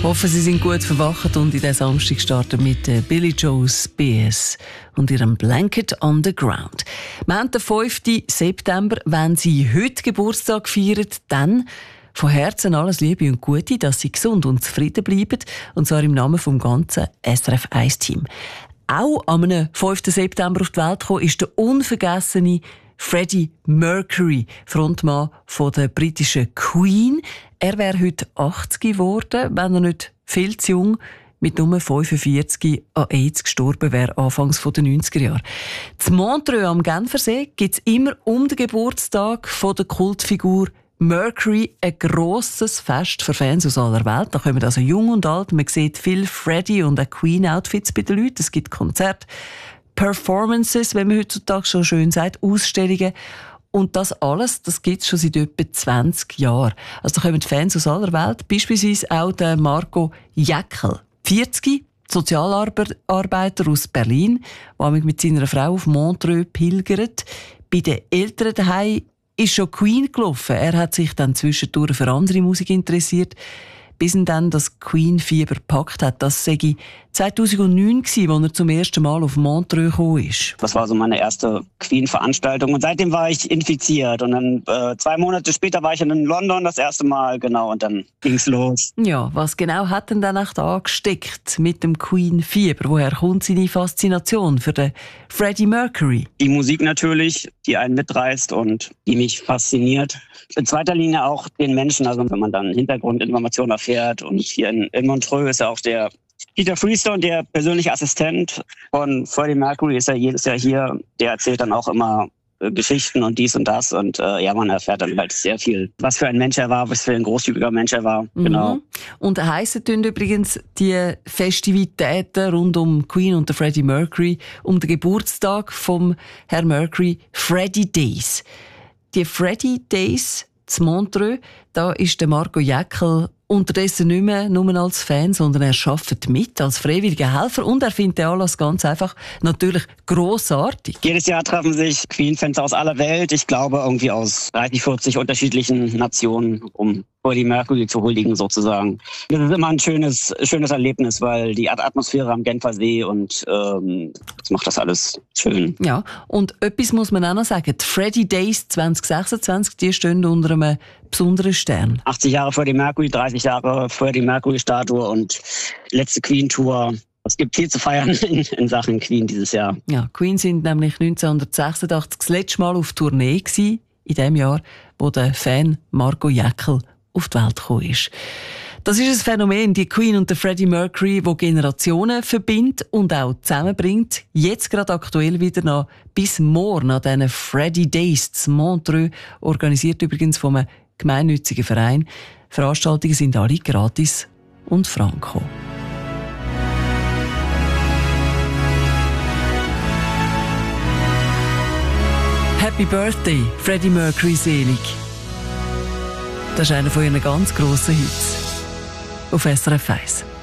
Hoffe, Sie sind gut verwacht und in diesen Samstag starten mit Billy Joe Spears und ihrem Blanket on the Ground. Wir haben den 5. September. Wenn Sie heute Geburtstag feiern, dann von Herzen alles Liebe und Gute, dass Sie gesund und zufrieden bleiben. Und zwar im Namen vom ganzen SRF 1-Team. Auch am 5. September auf die Welt gekommen ist der unvergessene Freddie Mercury, Frontmann von der britischen Queen. Er wäre heute 80 geworden, wenn er nicht viel zu jung mit nur 45 an AIDS gestorben wäre, anfangs der 90er Jahre. In Montreux am Genfersee gibt es immer um den Geburtstag von der Kultfigur Mercury ein grosses Fest für Fans aus aller Welt. Da kommen also jung und alt. Man sieht viele Freddie- und auch Queen-Outfits bei den Leuten. Es gibt Konzerte, Performances, wenn man heutzutage schon schön sagt, Ausstellungen. Und das alles, das gibt es schon seit etwa 20 Jahren. Also da kommen Fans aus aller Welt, beispielsweise auch der Marco Jäckel, 40, Sozialarbeiter aus Berlin, der mit seiner Frau auf Montreux pilgert. Bei den Eltern daheim ist schon Queen gelaufen. Er hat sich dann zwischendurch für andere Musik interessiert, bis ihn dann das Queen-Fieber gepackt hat. Das sei 2009 gewesen, als er zum ersten Mal auf Montreux gekommen ist. Das war so meine erste Queen-Veranstaltung und seitdem war ich infiziert. Und dann 2 Monate später war ich in London das erste Mal, genau, und dann ging's los. Ja, was genau hat denn dann echt angesteckt mit dem Queen-Fieber? Woher kommt seine Faszination für den Freddie Mercury? Die Musik natürlich, die einen mitreißt und die mich fasziniert. In zweiter Linie auch den Menschen, also wenn man dann Hintergrundinformationen erfährt. Und hier in Montreux ist ja auch der Peter Freestone, der persönliche Assistent von Freddie Mercury, ist ja jedes Jahr hier. Der erzählt dann auch immer Geschichten und dies und das. Und ja, man erfährt dann halt sehr viel, was für ein Mensch er war, was für ein großzügiger Mensch er war. Mhm. Genau. Und heissen tun übrigens die Festivitäten rund um Queen und Freddie Mercury, um den Geburtstag vom Herrn Mercury, Freddie Days. Die Freddie Days zu Montreux, da ist der Marco Jäckel unterdessen nicht mehr nur als Fan, sondern er arbeitet mit als freiwilliger Helfer und er findet den Anlass ganz einfach natürlich grossartig. Jedes Jahr treffen sich Queen-Fans aus aller Welt, ich glaube irgendwie aus 30, 40 unterschiedlichen Nationen, um Freddie Mercury zu huldigen sozusagen. Das ist immer ein schönes Erlebnis, weil die Atmosphäre am Genfersee und das macht das alles schön. Ja, und etwas muss man auch noch sagen, die Freddie Days 2026, die stehen unter einem besonderen Stern. 80 Jahre Freddie Mercury, 30 Jahre Freddie Mercury-Statue und letzte Queen-Tour. Es gibt viel zu feiern in Sachen Queen dieses Jahr. Ja, Queen sind nämlich 1986 das letzte Mal auf Tournee gewesen, in dem Jahr, wo der Fan Marco Jäckel auf die Welt gekommen ist. Das ist ein Phänomen, die Queen und der Freddie Mercury, wo Generationen verbindet und auch zusammenbringt. Jetzt gerade aktuell wieder noch bis morgen an diesen Freddie Days zu Montreux, organisiert übrigens vom gemeinnützigen Verein. Veranstaltungen sind alle gratis und franko. Happy Birthday, Freddie Mercury selig. Das ist einer von ihren ganz grossen Hits auf SRF 1.